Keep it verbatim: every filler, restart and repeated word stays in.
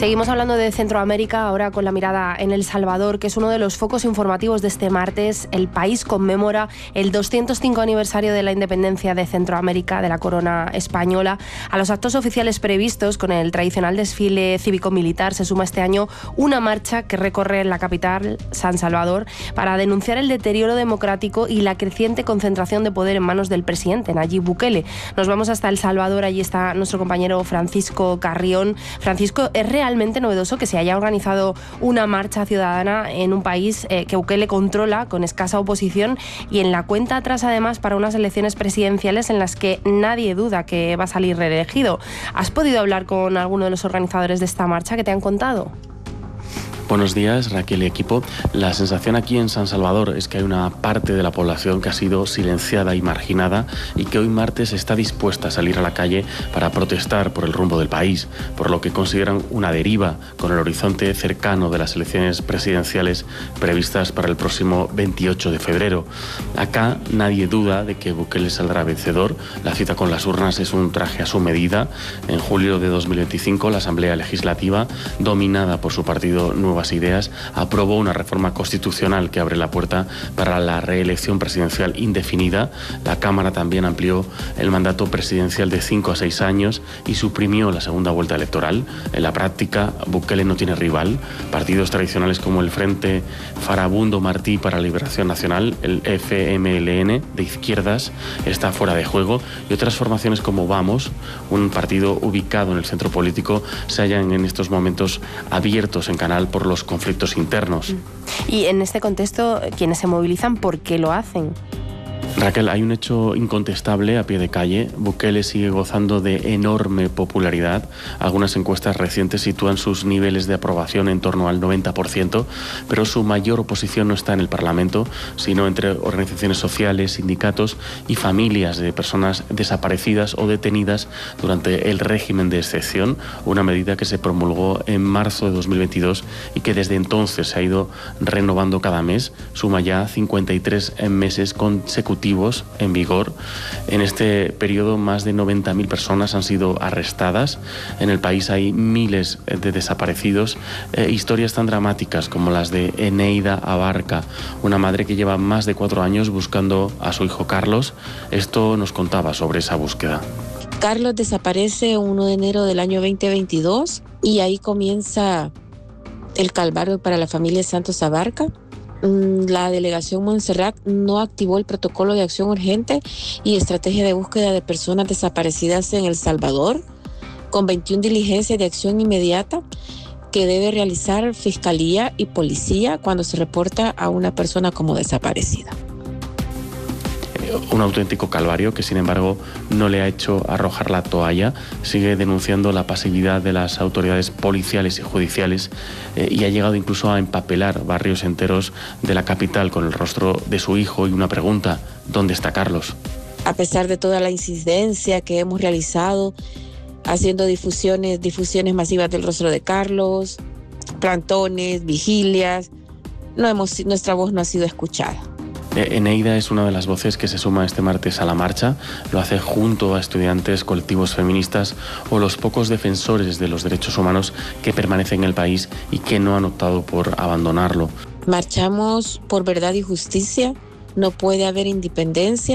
Seguimos hablando de Centroamérica, ahora con la mirada en El Salvador, que es uno de los focos informativos de este martes. El país conmemora el doscientos cinco aniversario de la independencia de Centroamérica, de la corona española. A los actos oficiales previstos, con el tradicional desfile cívico-militar, se suma este año una marcha que recorre la capital, San Salvador, para denunciar el deterioro democrático y la creciente concentración de poder en manos del presidente, Nayib Bukele. Nos vamos hasta El Salvador, allí está nuestro compañero Francisco Carrión. Francisco, ¿es realmente novedoso que se haya organizado una marcha ciudadana en un país eh, que Bukele controla con escasa oposición y en la cuenta atrás, además, para unas elecciones presidenciales en las que nadie duda que va a salir reelegido? ¿Has podido hablar con alguno de los organizadores de esta marcha? ¿Qué te han contado? Buenos días, Raquel y equipo. La sensación aquí en San Salvador es que hay una parte de la población que ha sido silenciada y marginada y que hoy martes está dispuesta a salir a la calle para protestar por el rumbo del país, por lo que consideran una deriva con el horizonte cercano de las elecciones presidenciales previstas para el próximo veintiocho de febrero. Acá nadie duda de que Bukele saldrá vencedor. La cita con las urnas es un traje a su medida. En julio de dos mil veinticinco, la Asamblea Legislativa, dominada por su partido Nueva Ideas, aprobó una reforma constitucional que abre la puerta para la reelección presidencial indefinida. La Cámara también amplió el mandato presidencial de cinco a seis años y suprimió la segunda vuelta electoral. En la práctica, Bukele no tiene rival. Partidos tradicionales como el Frente Farabundo Martí para la Liberación Nacional, el F M L N de izquierdas, está fuera de juego, y otras formaciones como Vamos, un partido ubicado en el centro político, se hallan en estos momentos abiertos en canal por los conflictos internos. Y en este contexto, quienes se movilizan, ¿por qué lo hacen? Raquel, hay un hecho incontestable a pie de calle. Bukele sigue gozando de enorme popularidad. Algunas encuestas recientes sitúan sus niveles de aprobación en torno al noventa por ciento, pero su mayor oposición no está en el Parlamento, sino entre organizaciones sociales, sindicatos y familias de personas desaparecidas o detenidas durante el régimen de excepción, una medida que se promulgó en marzo de dos mil veintidós y que desde entonces se ha ido renovando cada mes. Suma ya cincuenta y tres meses consecutivos en vigor. En este periodo, más de noventa mil personas han sido arrestadas. En el país hay miles de desaparecidos. Eh, historias tan dramáticas como las de Eneida Abarca, una madre que lleva más de cuatro años buscando a su hijo Carlos. Esto nos contaba sobre esa búsqueda. Carlos desaparece el primero de enero del año veinte veintidós y ahí comienza el calvario para la familia Santos Abarca. La delegación Montserrat no activó el protocolo de acción urgente y estrategia de búsqueda de personas desaparecidas en El Salvador, con veintiuna diligencias de acción inmediata que debe realizar Fiscalía y Policía cuando se reporta a una persona como desaparecida. Un auténtico calvario que, sin embargo, no le ha hecho arrojar la toalla. Sigue denunciando la pasividad de las autoridades policiales y judiciales eh, y ha llegado incluso a empapelar barrios enteros de la capital con el rostro de su hijo y una pregunta: ¿dónde está Carlos? A pesar de toda la incidencia que hemos realizado, haciendo difusiones, difusiones masivas del rostro de Carlos, plantones, vigilias, no hemos, nuestra voz no ha sido escuchada. Eneida es una de las voces que se suma este martes a la marcha. Lo hace junto a estudiantes, colectivos feministas o los pocos defensores de los derechos humanos que permanecen en el país y que no han optado por abandonarlo. Marchamos por verdad y justicia. No puede haber independencia